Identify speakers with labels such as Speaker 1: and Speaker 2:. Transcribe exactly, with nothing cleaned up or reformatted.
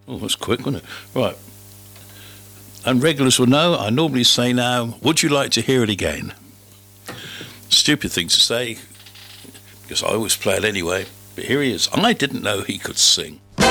Speaker 1: Oh, that's quick, wasn't it? Right. And regulars will know, I normally say now, would you like to hear it again? Stupid thing to say, because I always play it anyway. But here he is. I didn't know he could sing.